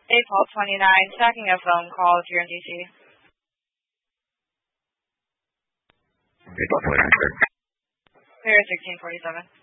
April 29, tracking a phone call if you're in DC. Clear 1647.